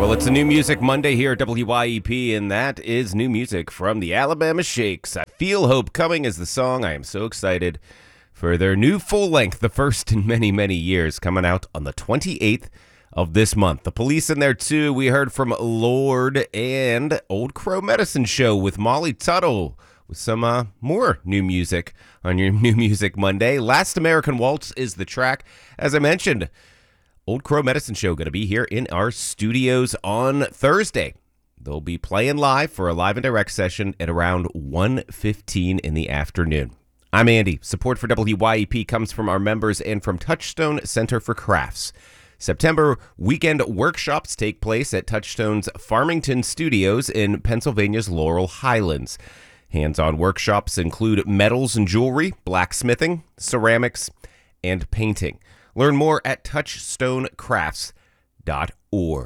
Well, it's a New Music Monday here at WYEP, and that is new music from the Alabama Shakes. I Feel Hope Coming is the song. I am so excited for their new full length, the first in many, many years, coming out on the 28th of this month. The Police in there, too. We heard from Lorde and Old Crow Medicine Show with Molly Tuttle with some more new music on your New Music Monday. Last American Waltz is the track. As I mentioned, Old Crow Medicine Show going to be here in our studios on Thursday. They'll be playing live for a live and direct session at around 1:15 in the afternoon. I'm Andy. Support for WYEP comes from our members and from Touchstone Center for Crafts. September weekend workshops take place at Touchstone's Farmington Studios in Pennsylvania's Laurel Highlands. Hands-on workshops include metals and jewelry, blacksmithing, ceramics, and painting. Learn more at touchstonecrafts.org.